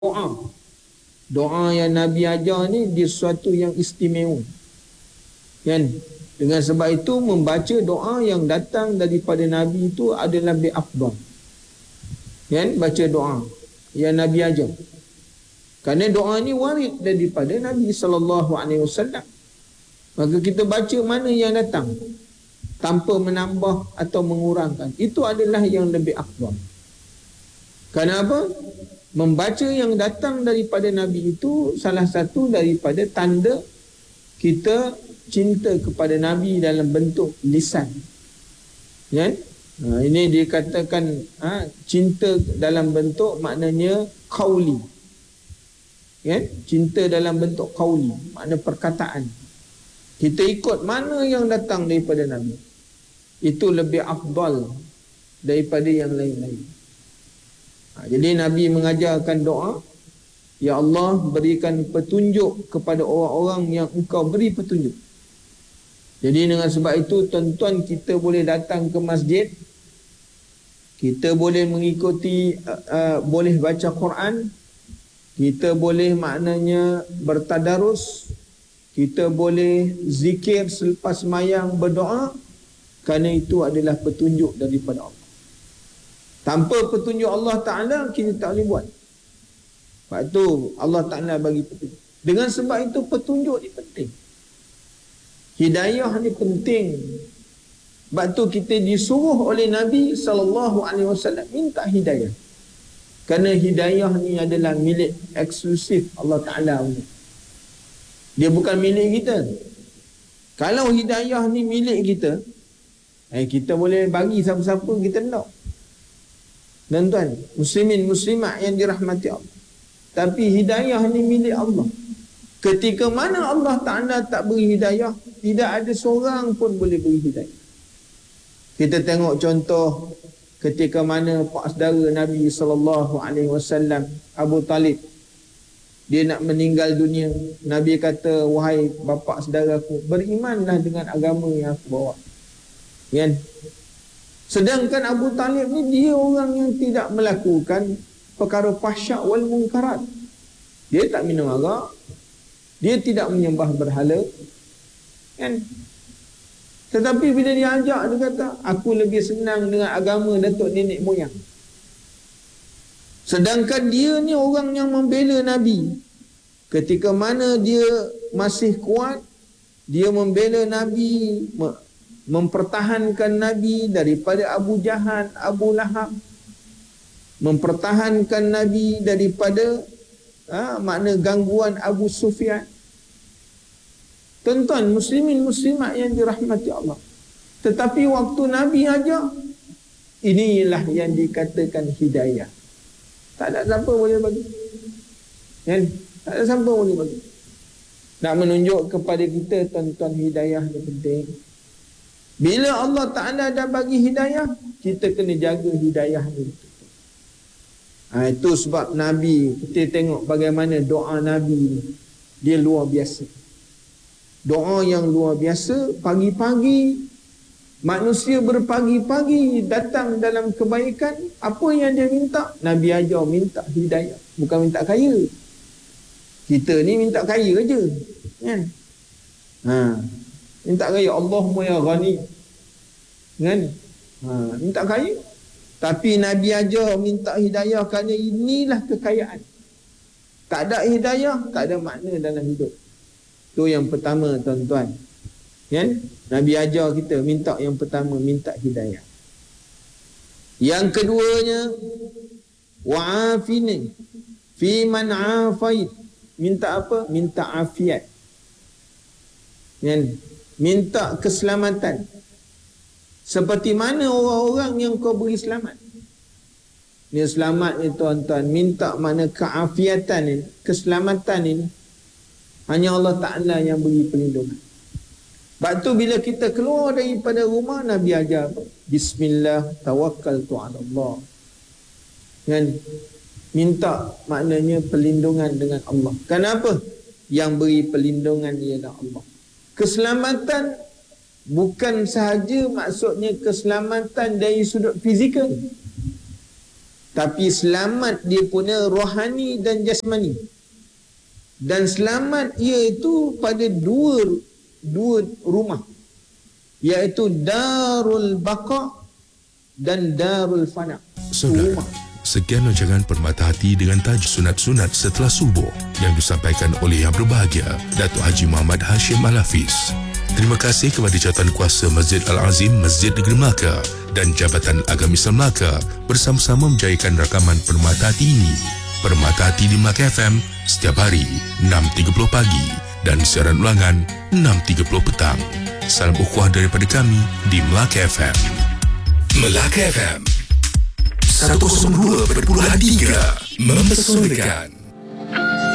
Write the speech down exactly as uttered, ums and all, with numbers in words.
doa. Doa yang Nabi ajar ni dia sesuatu yang istimewa. Kan? Dengan sebab itu membaca doa yang datang daripada Nabi itu adalah lebih afdal. Kan? Baca doa yang Nabi ajar. Kerana doa ni warid daripada Nabi sallallahu alaihi wasallam. Maka kita baca mana yang datang tanpa menambah atau mengurangkan. Itu adalah yang lebih afdal. Kenapa? Membaca yang datang daripada Nabi itu salah satu daripada tanda kita cinta kepada Nabi dalam bentuk lisan. Ya? Ha, ini dikatakan ha, cinta dalam bentuk maknanya qauli. Ya? Cinta dalam bentuk qauli, makna perkataan. Kita ikut mana yang datang daripada Nabi. Itu lebih afdal daripada yang lain-lain. Ha, jadi Nabi mengajarkan doa, ya Allah berikan petunjuk kepada orang-orang yang engkau beri petunjuk. Jadi dengan sebab itu tuan-tuan, kita boleh datang ke masjid, kita boleh mengikuti uh, uh, boleh baca Quran, kita boleh maknanya bertadarus, kita boleh zikir selepas sembahyang, berdoa, kerana itu adalah petunjuk daripada Allah. Tanpa petunjuk Allah Ta'ala kita tak boleh buat. Sebab itu Allah Ta'ala bagi petunjuk. Dengan sebab itu petunjuk ni penting. Hidayah ni penting. Sebab tu kita disuruh oleh Nabi sallallahu alaihi wasallam minta hidayah. Kerana hidayah ni adalah milik eksklusif Allah Ta'ala. Dia bukan milik kita. Kalau hidayah ni milik kita, eh, kita boleh bagi siapa-siapa kita nak. Dan tuan, muslimin muslimat yang dirahmati Allah. Tapi hidayah ni milik Allah. Ketika mana Allah Ta'ala tak beri hidayah, tidak ada seorang pun boleh beri hidayah. Kita tengok contoh ketika mana pak saudara Nabi sallallahu alaihi wasallam, Abu Talib, dia nak meninggal dunia. Nabi kata, wahai bapa saudaraku, berimanlah dengan agama yang aku bawa. Kan? Sedangkan Abu Talib ni dia orang yang tidak melakukan perkara fahsyak wal munkarat. Dia tak minum arak, dia tidak menyembah berhala. Kan? Tetapi bila dia ajak, dia kata, aku lebih senang dengan agama datuk nenek moyang. Sedangkan dia ni orang yang membela Nabi. Ketika mana dia masih kuat, dia membela Nabi, mempertahankan Nabi daripada Abu Jahal, Abu Lahab, mempertahankan Nabi daripada ha, makna gangguan Abu Sufyan. Tuan-tuan, muslimin muslimat yang dirahmati Allah. Tetapi waktu Nabi ajar, inilah yang dikatakan hidayah. Tak ada siapa boleh bagi. Kan? Tak ada siapa boleh bagi. Nak menunjuk kepada kita, tuan-tuan, hidayah ni penting. Bila Allah Ta'ala dah bagi hidayah, kita kena jaga hidayah ni. Ha, itu sebab Nabi, kita tengok bagaimana doa Nabi ni, dia luar biasa. Doa yang luar biasa. Pagi-pagi manusia berpagi-pagi datang dalam kebaikan. Apa yang dia minta? Nabi ajar minta hidayah, bukan minta kaya. Kita ni minta kaya aja, kan? Ha, minta kaya, Allahumma ya ghani, kan? Ha, minta kaya. Tapi Nabi ajar minta hidayah, kerana inilah kekayaan. Tak ada hidayah, tak ada makna dalam hidup. Itu yang pertama, tuan-tuan. Kan? Nabi ajar kita minta yang pertama, minta hidayah. Yang keduanya, wa'afini fi man afait. Minta apa? Minta afiat. Kan? Minta keselamatan. Seperti mana orang-orang yang kau beri selamat. Ni selamat ni, tuan-tuan, minta mana keafiatan ini, keselamatan ini, hanya Allah Ta'ala yang beri perlindungan. Sebab tu bila kita keluar daripada rumah, Nabi ajar apa? Bismillah tawakkaltu ala Allah. Kan? Minta maknanya perlindungan dengan Allah. Kenapa? Yang beri perlindungan ialah Allah. Keselamatan bukan sahaja maksudnya keselamatan dari sudut fizikal. tapi selamat dia punya rohani dan jasmani. Dan selamat ia itu pada dua dua rumah, iaitu darul baqa dan darul fana. Saudara, sekian rancangan Permata Hati dengan tajuk sunat-sunat setelah subuh yang disampaikan oleh Yang Berbahagia Datuk Haji Muhammad Hashim Al-Hafiz. Terima kasih kepada Jawatan Kuasa Masjid Al-Azim Masjid Negeri Melaka dan Jabatan Agama Islam Melaka bersama-sama menjayakan rakaman Permata Hati ini. Permata Hati di Melaka F M setiap hari enam tiga puluh pagi dan siaran ulangan enam tiga puluh petang. Salam ukhuwah daripada kami di Melaka F M. Melaka F M seratus dua perpuluhan tiga mempesonakan.